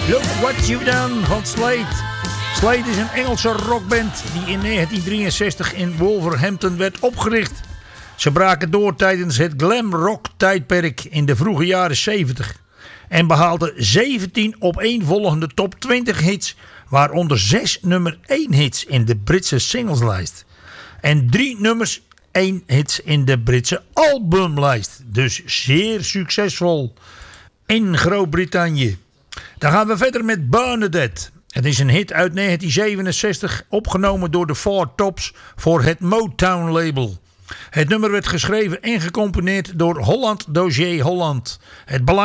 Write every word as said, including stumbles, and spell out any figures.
Look What You've Done van Slade. Slade is een Engelse rockband die in negentien drieënzestig in Wolverhampton werd opgericht. Ze braken door tijdens het glam rock tijdperk in de vroege jaren zeventig. En behaalden zeventien opeenvolgende top twintig hits, waaronder zes nummer één hits in de Britse singleslijst. En drie nummers één hits in de Britse albumlijst. Dus zeer succesvol in Groot-Brittannië. Dan gaan we verder met Bernadette. Het is een hit uit negentien zevenenzestig, opgenomen door de Four Tops voor het Motown label. Het nummer werd geschreven en gecomponeerd door Holland Dozier Holland. Het